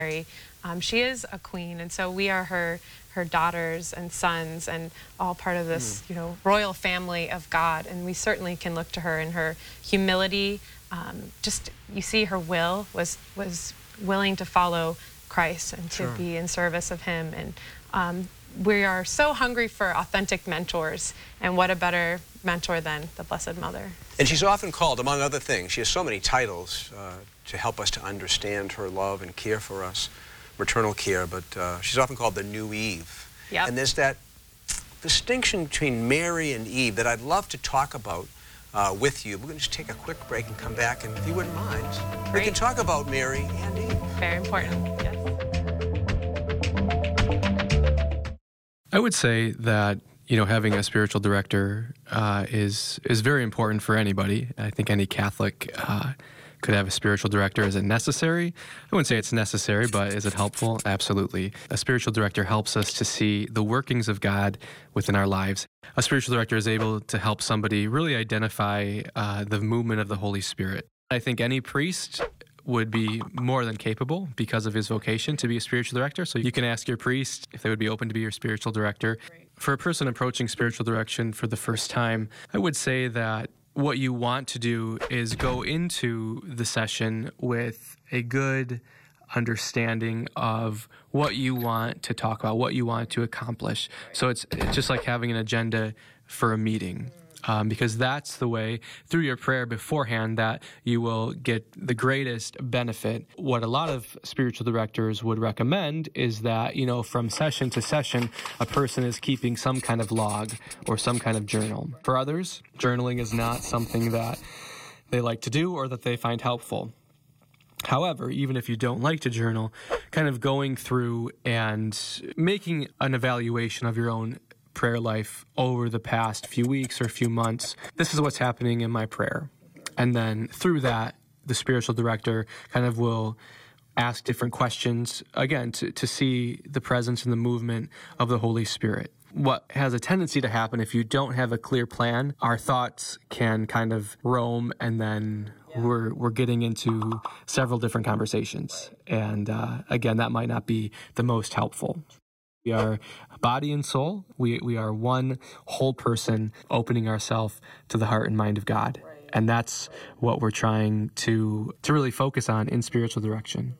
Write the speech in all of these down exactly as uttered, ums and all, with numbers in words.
Mary. Um, she is a queen, and so we are her her daughters and sons, and all part of this, you know, royal family of God. And we certainly can look to her in her humility. Um, just you see, her will was was willing to follow Christ and to Sure. be in service of Him. And um, we are so hungry for authentic mentors, and what a better mentor than the Blessed Mother. And she's often called, among other things, she has so many titles uh, to help us to understand her love and care for us, maternal care, but uh, she's often called the new Eve. Yep. And there's that distinction between Mary and Eve that I'd love to talk about uh, with you. We're going to just take a quick break and come back, and if you wouldn't mind, we Great. can talk about Mary and Eve. Very important, yes. I would say that, you know, having a spiritual director uh, is is very important for anybody. I think any Catholic uh, could have a spiritual director. Is it necessary? I wouldn't say it's necessary, but is it helpful? Absolutely. A spiritual director helps us to see the workings of God within our lives. A spiritual director is able to help somebody really identify uh, the movement of the Holy Spirit. I think any priest would be more than capable because of his vocation to be a spiritual director. So you can ask your priest if they would be open to be your spiritual director. Right. For a person approaching spiritual direction for the first time, I would say that what you want to do is go into the session with a good understanding of what you want to talk about, what you want to accomplish. So it's, it's just like having an agenda for a meeting. Um, because that's the way, through your prayer beforehand, that you will get the greatest benefit. What a lot of spiritual directors would recommend is that, you know, from session to session, a person is keeping some kind of log or some kind of journal. For others, journaling is not something that they like to do or that they find helpful. However, even if you don't like to journal, kind of going through and making an evaluation of your own prayer life over the past few weeks or few months. This is what's happening in my prayer. And then through that, the spiritual director kind of will ask different questions, again, to, to see the presence and the movement of the Holy Spirit. What has a tendency to happen if you don't have a clear plan, our thoughts can kind of roam, and then we're we're getting into several different conversations. And uh, again, that might not be the most helpful. We are body and soul. We we are one whole person opening ourselves to the heart and mind of God. And that's what we're trying to, to really focus on in spiritual direction.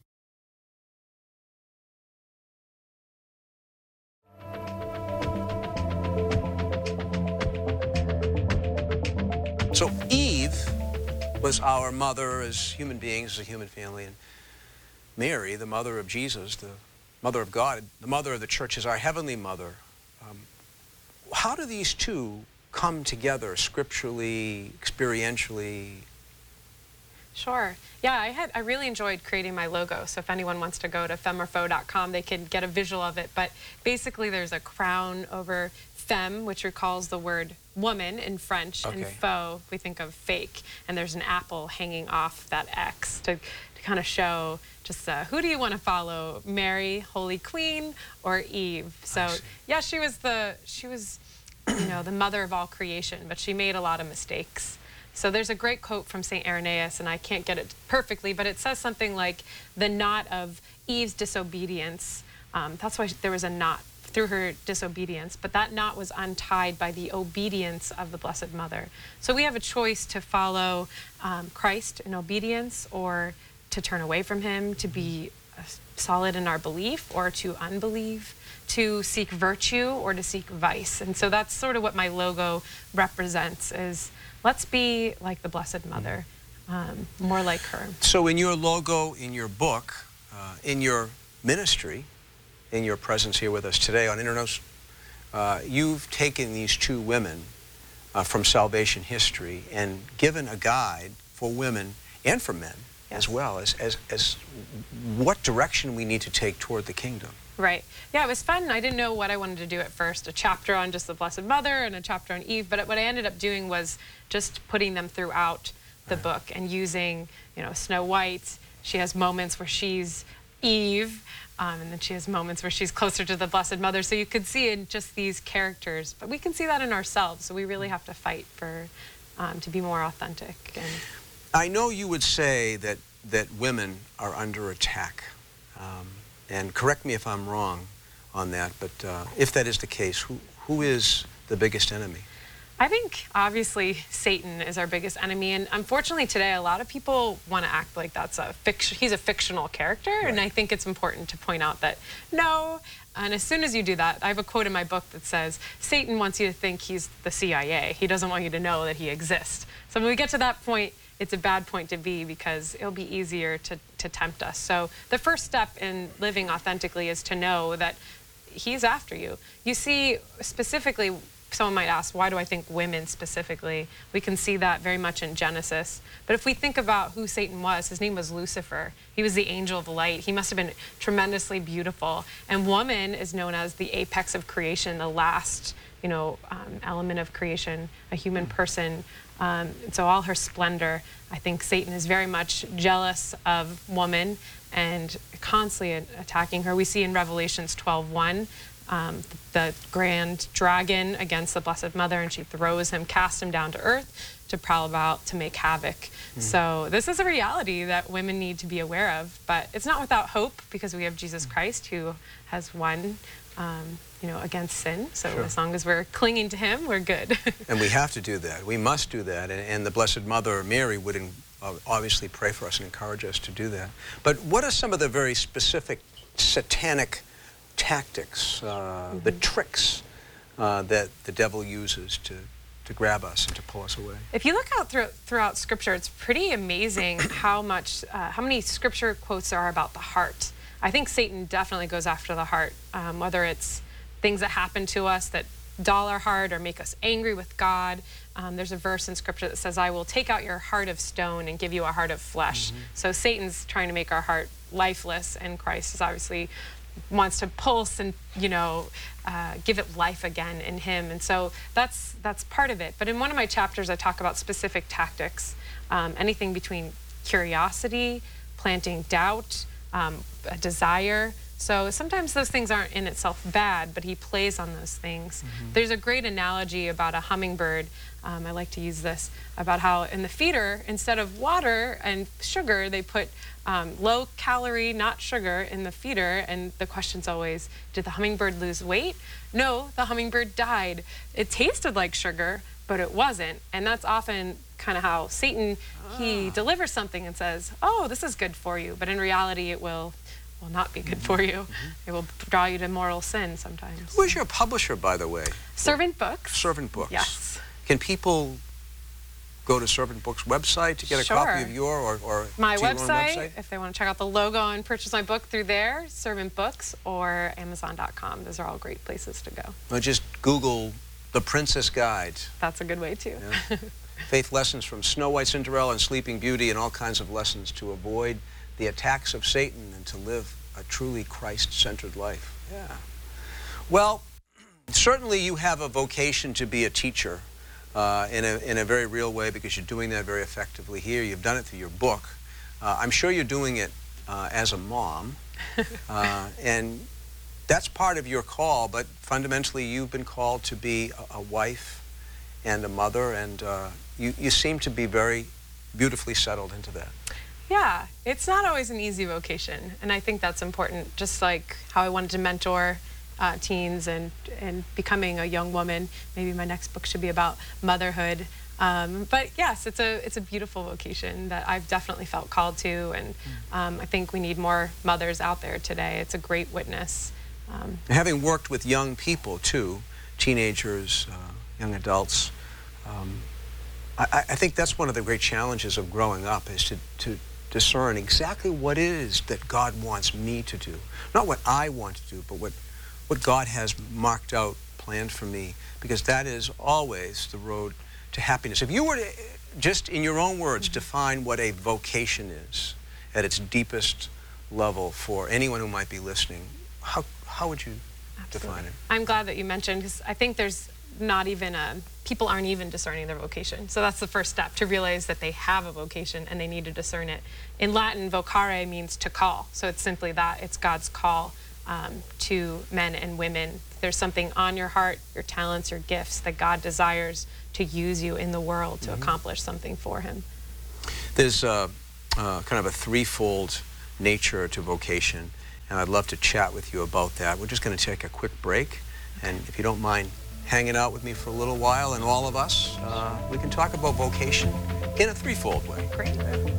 So Eve was our mother as human beings, as a human family, and Mary, the mother of Jesus, the Mother of God, the mother of the church, is our heavenly mother. Um, how do these two come together scripturally, experientially? Sure. Yeah, I had I really enjoyed creating my logo. So if anyone wants to go to femorfo dot com, they can get a visual of it. But basically, there's a crown over femme, which recalls the word woman in French, Okay. and faux, we think of fake. And there's an apple hanging off that X to, to kind of show just uh, who do you want to follow, Mary, Holy Queen, or Eve? So yeah, she was the she was, you know, the mother of all creation, but she made a lot of mistakes. So there's a great quote from Saint Irenaeus, and I can't get it perfectly, but it says something like, the knot of Eve's disobedience, um, that's why there was a knot through her disobedience, but that knot was untied by the obedience of the Blessed Mother. So we have a choice to follow um, Christ in obedience, or to turn away from Him, to be uh, solid in our belief, or to unbelieve, to seek virtue, or to seek vice. And so that's sort of what my logo represents, is let's be like the Blessed Mother, um, more like her. So in your logo, in your book, uh, in your ministry, in your presence here with us today on Internos, uh, you've taken these two women uh, from salvation history and given a guide for women and for men, yes, as well, as, as, as what direction we need to take toward the kingdom. Right. Yeah, it was fun. I didn't know what I wanted to do at first, a chapter on just the Blessed Mother and a chapter on Eve, but what I ended up doing was just putting them throughout the Right. book, and using, you know, Snow White. She has moments where she's Eve, um, and then she has moments where she's closer to the Blessed Mother. So you could see in just these characters, but we can see that in ourselves. So we really have to fight for um, to be more authentic. And I know you would say that, that women are under attack. Um, and correct me if I'm wrong on that, but uh, if that is the case, who, who is the biggest enemy? I think obviously Satan is our biggest enemy, and unfortunately today a lot of people want to act like that's a fiction. He's a fictional character, right. And I think it's important to point out that no. And as soon as you do that, I have a quote in my book that says, Satan wants you to think he's the C I A. He doesn't want you to know that he exists. So when we get to that point, it's a bad point to be because it'll be easier to, to tempt us. So the first step in living authentically is to know that he's after you. You see, specifically, someone might ask, why do I think women specifically? We can see that very much in Genesis. But if we think about who Satan was, his name was Lucifer. He was the angel of light. He must have been tremendously beautiful. And woman is known as the apex of creation, the last, you know, um, element of creation, a human person. Um, and so all her splendor, I think Satan is very much jealous of woman and constantly attacking her. We see in Revelations twelve one, Um, the grand dragon against the Blessed Mother, and she throws him, casts him down to earth to prowl about, to make havoc. Mm. So this is a reality that women need to be aware of, but it's not without hope because we have Jesus Christ who has won, um, you know, against sin. So sure. As long as we're clinging to him, we're good. And we have to do that. We must do that. And, and the Blessed Mother Mary would in, uh, obviously pray for us and encourage us to do that. But what are some of the very specific satanic tactics, uh, mm-hmm. the tricks uh, that the devil uses to, to grab us and to pull us away? If you look out through, throughout Scripture, it's pretty amazing how much, uh, how many Scripture quotes there are about the heart. I think Satan definitely goes after the heart, um, whether it's things that happen to us that dull our heart or make us angry with God. Um, there's a verse in Scripture that says, I will take out your heart of stone and give you a heart of flesh. Mm-hmm. So Satan's trying to make our heart lifeless, and Christ is obviously wants to pulse and, you know, uh, give it life again in him. And so that's that's part of it. But in one of my chapters, I talk about specific tactics, um, anything between curiosity, planting doubt, um, a desire. So sometimes those things aren't in itself bad, but he plays on those things. Mm-hmm. There's a great analogy about a hummingbird. Um, I like to use this, about how in the feeder, instead of water and sugar, they put um, low calorie, not sugar, in the feeder. And the question's always, did the hummingbird lose weight? No, the hummingbird died. It tasted like sugar, but it wasn't. And that's often kind of how Satan, he ah. delivers something and says, oh, this is good for you. But in reality, it will will not be good for you. Mm-hmm. It will draw you to moral sin sometimes. Who is your publisher, by the way? Servant Books. Servant Books. Yes. Can people go to Servant Books' website to get a sure. copy of your or, or my to your website, own website? If they want to check out the logo and purchase my book through there, Servant Books, or Amazon dot com. Those are all great places to go. Well, just Google The Princess Guide. That's a good way too. Yeah. Faith lessons from Snow White, Cinderella, and Sleeping Beauty, and all kinds of lessons to avoid the attacks of Satan and to live a truly Christ-centered life. Yeah. Well, certainly you have a vocation to be a teacher uh, in, a, in a very real way, because you're doing that very effectively here. You've done it through your book. Uh, I'm sure you're doing it uh, as a mom. uh, and that's part of your call, but fundamentally you've been called to be a, a wife and a mother, and uh, you, you seem to be very beautifully settled into that. Yeah, it's not always an easy vocation, and I think that's important. Just like how I wanted to mentor uh, teens and, and becoming a young woman, maybe my next book should be about motherhood. Um, but yes, it's a, it's a beautiful vocation that I've definitely felt called to, and um, I think we need more mothers out there today. It's a great witness. Um, Having worked with young people too, teenagers, uh, young adults, um, I, I think that's one of the great challenges of growing up, is to, to discern exactly what it is that God wants me to do. Not what I want to do, but what, what God has marked out, planned for me, because that is always the road to happiness. If you were to, just in your own words, mm-hmm. define what a vocation is at its deepest level for anyone who might be listening, how, how would you Absolutely. define it? I'm glad that you mentioned, because I think there's not even a, people aren't even discerning their vocation. So that's the first step, to realize that they have a vocation and they need to discern it. In Latin, vocare means to call. So it's simply that, it's God's call um, to men and women. There's something on your heart, your talents, your gifts, that God desires to use you in the world to mm-hmm. accomplish something for him. There's uh, uh, kind of a threefold nature to vocation. and I'd love to chat with you about that. We're just going to take a quick break, and if you don't mind hanging out with me for a little while, and all of us, uh, we can talk about vocation in a threefold way. Great.